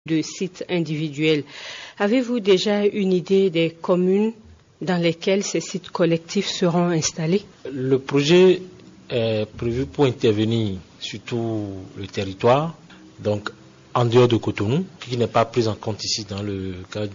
de sites individuels. Avez-vous déjà une idée des communes dans lesquelles ces sites collectifs seront installés? Le projet est prévu pour intervenir sur tout le territoire, donc en dehors de Cotonou, qui n'est pas prise en compte ici dans le cadre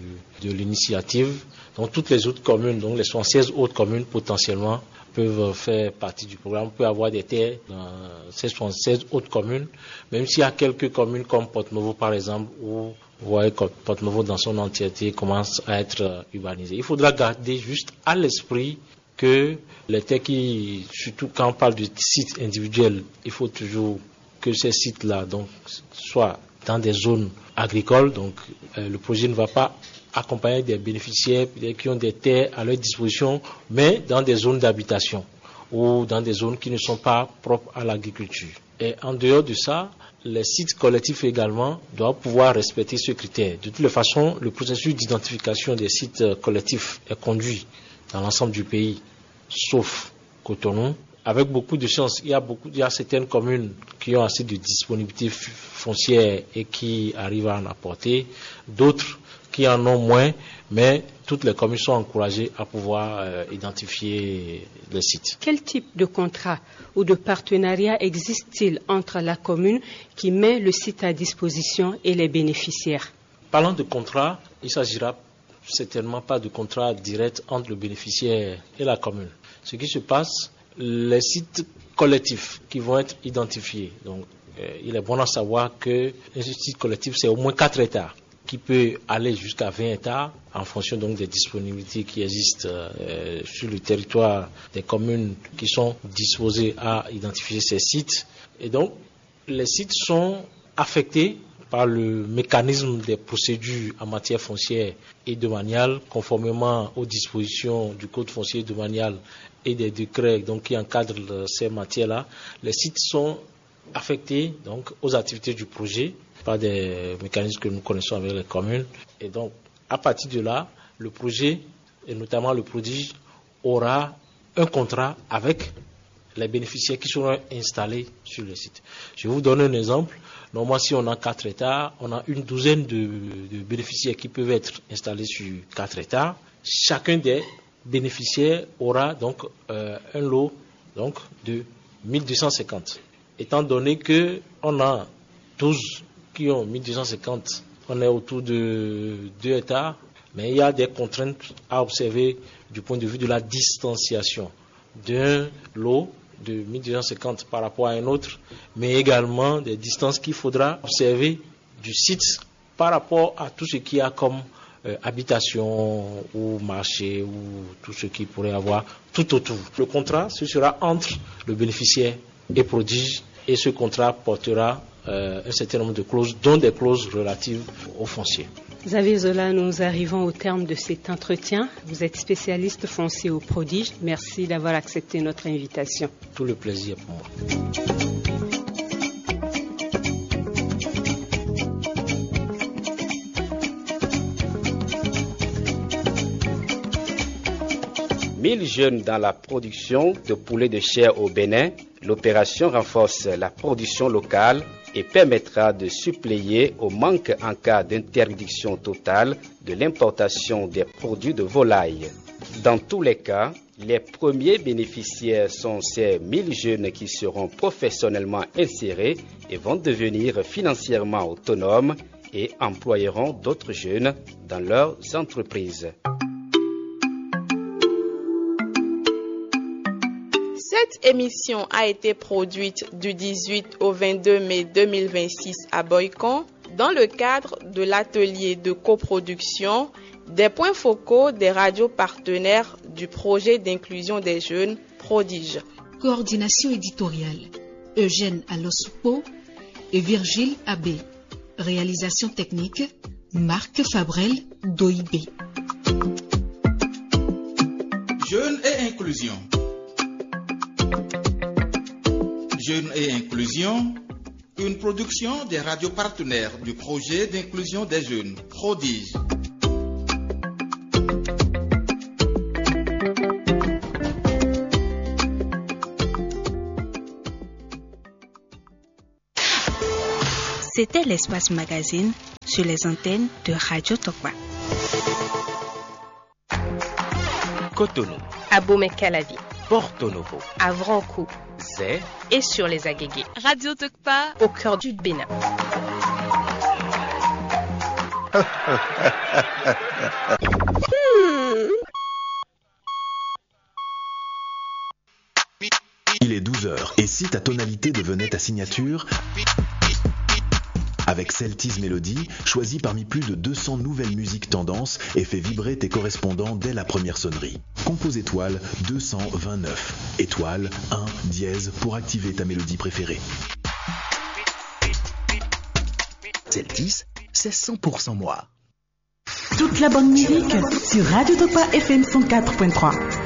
de l'initiative. Donc toutes les autres communes, donc les 76 autres communes potentiellement peuvent faire partie du programme. On peut avoir des terres dans ces 76 autres communes, même s'il y a quelques communes comme Porte-Novo par exemple, où vous voyez que Porte-Novo dans son entièreté commence à être urbanisé. Il faudra garder juste à l'esprit que les terres qui, surtout quand on parle de sites individuels, il faut toujours que ces sites-là donc soient dans des zones agricoles. Donc le projet ne va pas accompagner des bénéficiaires qui ont des terres à leur disposition, mais dans des zones d'habitation ou dans des zones qui ne sont pas propres à l'agriculture. Et en dehors de ça, les sites collectifs également doivent pouvoir respecter ce critère. De toutes les façons, le processus d'identification des sites collectifs est conduit dans l'ensemble du pays, sauf Cotonou. Avec beaucoup de chance, il y a certaines communes qui ont assez de disponibilité foncière et qui arrivent à en apporter, d'autres qui en ont moins, mais toutes les communes sont encouragées à pouvoir identifier les sites. Quel type de contrat ou de partenariat existe-t-il entre la commune qui met le site à disposition et les bénéficiaires? Parlant de contrat, il ne s'agira certainement pas de contrat direct entre le bénéficiaire et la commune. Ce qui se passe, les sites collectifs qui vont être identifiés, donc il est bon à savoir qu'un site collectif c'est au moins 4 hectares, qui peut aller jusqu'à 20 hectares en fonction donc des disponibilités qui existent sur le territoire des communes qui sont disposées à identifier ces sites. Et donc les sites sont affectés par le mécanisme des procédures en matière foncière et domaniale, conformément aux dispositions du Code foncier domanial et des décrets donc, qui encadrent ces matières-là. Les sites sont affectés donc, aux activités du projet par des mécanismes que nous connaissons avec les communes. Et donc, à partir de là, le projet, et notamment le prodige, aura un contrat avec les bénéficiaires qui seront installés sur le site. Je vais vous donner un exemple. Normalement, si on a 4 hectares, on a une douzaine de bénéficiaires qui peuvent être installés sur 4 hectares. Chacun des bénéficiaires aura donc un lot donc, de 1250. Étant donné qu'on a 12 qui ont 1250, on est autour de 2 hectares, mais il y a des contraintes à observer du point de vue de la distanciation d'un lot de 1250 par rapport à un autre, mais également des distances qu'il faudra observer du site par rapport à tout ce qu'il y a comme habitation ou marché ou tout ce qu'il pourrait avoir tout autour. Le contrat, ce sera entre le bénéficiaire et prodige, et ce contrat portera un certain nombre de clauses, dont des clauses relatives au foncier. Xavier Zola, nous arrivons au terme de cet entretien. Vous êtes spécialiste foncier au prodige. Merci d'avoir accepté notre invitation. Tout le plaisir pour moi. 1000 jeunes dans la production de poulets de chair au Bénin. L'opération renforce la production locale et permettra de suppléer au manque en cas d'interdiction totale de l'importation des produits de volaille. Dans tous les cas, les premiers bénéficiaires sont ces 1000 jeunes qui seront professionnellement insérés et vont devenir financièrement autonomes et employeront d'autres jeunes dans leurs entreprises. Cette émission a été produite du 18 au 22 mai 2026 à Boycon dans le cadre de l'atelier de coproduction des points focaux des radios partenaires du projet d'inclusion des jeunes Prodige. Coordination éditoriale Eugène Alosoupo et Virgile Abbé. Réalisation technique Marc Fabrel d'OIB. Jeunes et inclusion. Jeunes et inclusion, une production des radios partenaires du projet d'inclusion des jeunes Prodige. C'était l'Espace Magazine, sur les antennes de Radio Tokpa. Cotonou, Abomey-Calavi, Porto Novo, Avranches, Zé et sur les Agégués. Radio Tokpa, au cœur du Bénin. Il est 12h et si ta tonalité devenait ta signature, avec Celtiz Melody, choisis parmi plus de 200 nouvelles musiques tendances et fais vibrer tes correspondants dès la première sonnerie. Compose étoile 229, étoile 1 dièse pour activer ta mélodie préférée. Celtiz, c'est 100% moi. Toute la bonne musique sur Radio Tokpa FM 104.3.